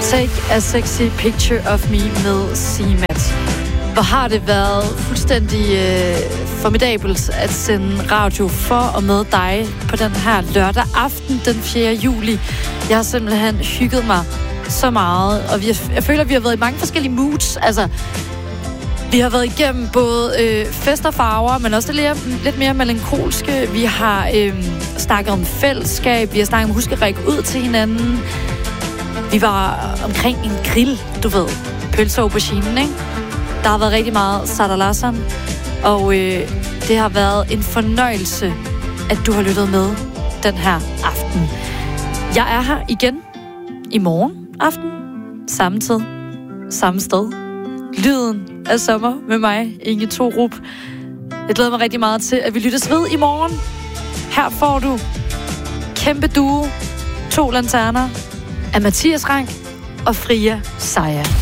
Take a Sexy Picture of Me med Simat. Hvor har det været fuldstændig formidabelt at sende radio for og med dig på den her lørdag aften den 4. juli. Jeg har simpelthen hygget mig så meget, og jeg føler, at vi har været i mange forskellige moods. Altså, vi har været igennem både fest og farver, men også lidt mere melankolske. Vi har snakket om fællesskab, vi har snakket om at huske at række ud til hinanden. Vi var omkring en grill, du ved, pølse aubergine, ikke? Der har været rigtig meget Sadalassan, og det har været en fornøjelse, at du har lyttet med den her aften. Jeg er her igen i morgen aften, samme tid, samme sted. Lyden af sommer med mig, Inge Thorup. Jeg glæder mig rigtig meget til, at vi lyttes ved i morgen. Her får du kæmpe duo, 2 lanterner af Mathias Rank og Fria Sejer.